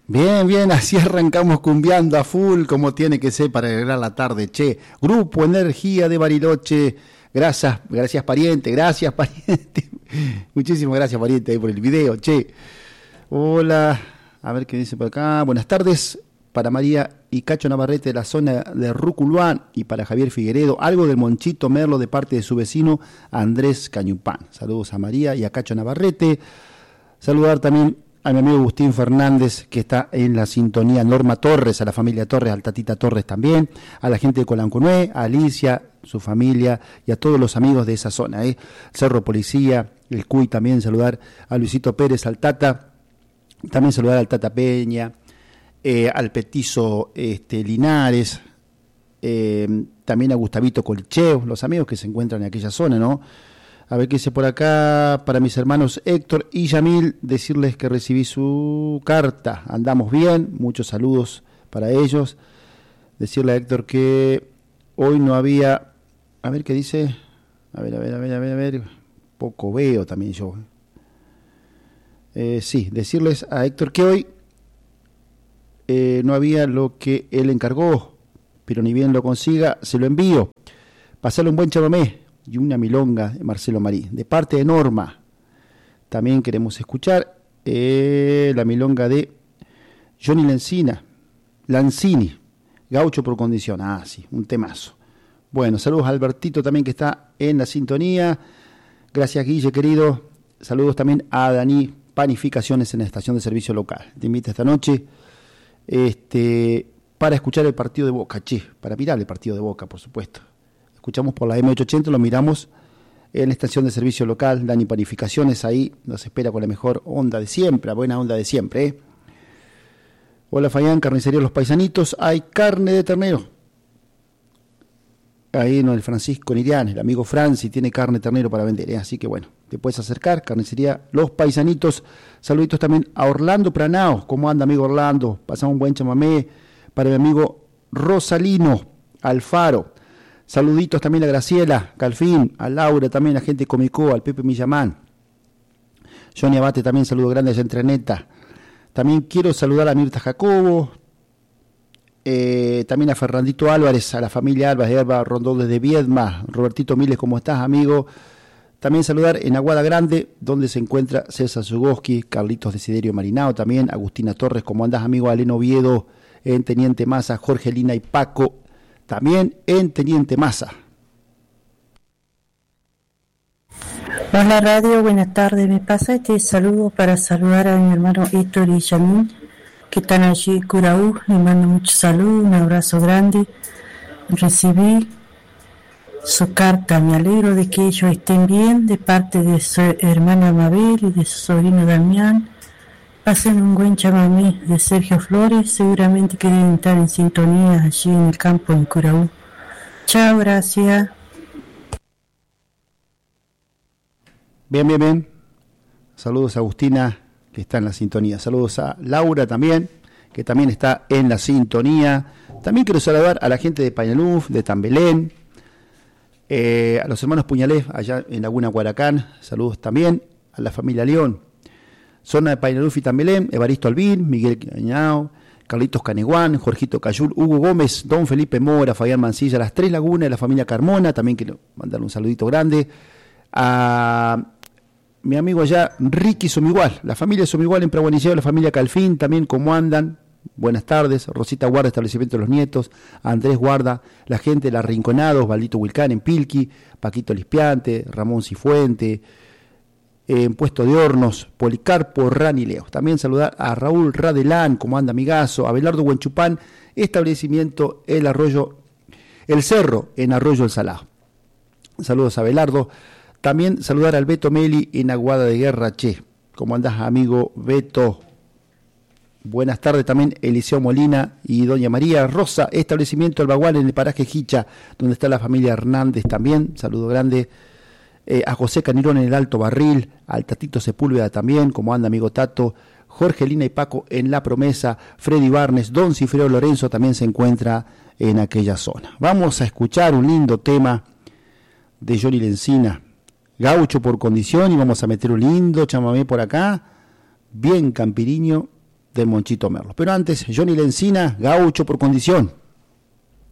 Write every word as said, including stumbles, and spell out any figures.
Bien, bien, así arrancamos cumbiando a full, como tiene que ser para alegrar la tarde, che. Grupo Energía de Bariloche, gracias, gracias pariente, gracias pariente. Muchísimas gracias pariente ahí por el video, che. Hola, a ver qué dice por acá. Buenas tardes para María y Cacho Navarrete de la zona de Ruculuán y para Javier Figueredo, algo del Monchito Merlo de parte de su vecino Andrés Cañupán. Saludos a María y a Cacho Navarrete. Saludar también a mi amigo Agustín Fernández, que está en la sintonía, Norma Torres, a la familia Torres, al Tatita Torres también, a la gente de Colancunué, a Alicia, su familia y a todos los amigos de esa zona, ¿eh? Cerro Policía, el Cuy también, saludar a Luisito Pérez, al Tata, también saludar al Tata Peña, eh, al Petizo este, Linares, eh, también a Gustavito Colcheo, los amigos que se encuentran en aquella zona, ¿no? A ver qué dice por acá, para mis hermanos Héctor y Yamil, decirles que recibí su carta, andamos bien, muchos saludos para ellos. Decirle a Héctor que hoy no había, a ver qué dice, a ver, a ver, a ver, a ver, a ver, poco veo también yo. Eh, sí, decirles a Héctor que hoy eh, no había lo que él encargó, pero ni bien lo consiga, se lo envío. Pasarle un buen chamamé y una milonga de Marcelo Marí, de parte de Norma. También queremos escuchar eh, la milonga de Johnny Lancina, Lancini, Gaucho por condición. Ah, sí, un temazo. Bueno, saludos a Albertito también que está en la sintonía. Gracias, Guille, querido. Saludos también a Dani Panificaciones en la estación de servicio local. Te invito esta noche este, para escuchar el partido de Boca, che, para mirar el partido de Boca, por supuesto. Escuchamos por la eme ochocientos ochenta, lo miramos en la estación de servicio local, Dani Panificaciones, ahí nos espera con la mejor onda de siempre, la buena onda de siempre. ¿eh? Hola Fayán, carnicería Los Paisanitos, hay carne de ternero. Ahí en el Francisco Nirián, el amigo Franci tiene carne de ternero para vender, ¿eh? Así que bueno, te puedes acercar, carnicería Los Paisanitos. Saluditos también a Orlando Pranao, ¿cómo anda amigo Orlando? Pasamos un buen chamamé para mi amigo Rosalino Alfaro. Saluditos también a Graciela Calfín, a Laura también, a gente de Comicó, al Pepe Millamán. Johnny Abate también, saludo grande allá en Treneta. También quiero saludar a Mirta Jacobo, eh, también a Fernandito Álvarez, a la familia Álvarez, Herba Rondón desde Viedma. Robertito Miles, ¿cómo estás, amigo? También saludar en Aguada Grande, donde se encuentra César Zugoski, Carlitos Desiderio Marinao, también Agustina Torres, ¿cómo andás, amigo? Aleno Oviedo, en Teniente Massa, Jorge Lina y Paco, también en Teniente Massa. Hola radio, buenas tardes. Me pasa este saludo para saludar a mi hermano Héctor y Yamil, que están allí en Curaú. Les mando mucho saludo, un abrazo grande. Recibí su carta, me alegro de que ellos estén bien, de parte de su hermana Mabel y de su sobrino Damián. Pasen un buen chamamé de Sergio Flores, seguramente que deben estar en sintonía allí en el campo en Curaú. Chao, gracias. Bien, bien, bien. Saludos a Agustina, que está en la sintonía. Saludos a Laura también, que también está en la sintonía. También quiero saludar a la gente de Pañaluf, de Tambelén, eh, a los hermanos Puñalés, allá en Laguna Guaracán. Saludos también a la familia León. Zona de Painaluf y Tambelén, Evaristo Albín, Miguel Cañao, Carlitos Caneguán, Jorgito Cayul, Hugo Gómez, Don Felipe Mora, Fabián Mancilla, las Tres Lagunas de la familia Carmona, también quiero mandarle un saludito grande a mi amigo allá, Ricky Somigual, la familia Somigual en Praguanilleo, la familia Calfín, también cómo andan, buenas tardes, Rosita Guarda, Establecimiento de los Nietos, Andrés Guarda, la gente de La Rinconados, Valdito Huilcán en Pilqui, Paquito Lispiante, Ramón Cifuente, en Puesto de Hornos, Policarpo Ranileo. También saludar a Raúl Radelán, como anda amigazo, a Belardo Huenchupán, establecimiento El Arroyo, El Cerro, en Arroyo El Salado. Saludos a Belardo. También saludar al Beto Meli en Aguada de Guerra, che. ¿Cómo andás, amigo Beto? Buenas tardes también Eliseo Molina y doña María Rosa, establecimiento El Bagual en el paraje Jicha, donde está la familia Hernández también. Saludo grande. Eh, a José Canirón en el Alto Barril, al Tatito Sepúlveda también, como anda amigo Tato, Jorge Lina y Paco en La Promesa, Freddy Barnes, Don Cifreo Lorenzo también se encuentra en aquella zona. Vamos a escuchar un lindo tema de Johnny Lancina, Gaucho por condición, y vamos a meter un lindo chamamé por acá, bien campiriño, del Monchito Merlo. Pero antes, Johnny Lencina, gaucho por condición.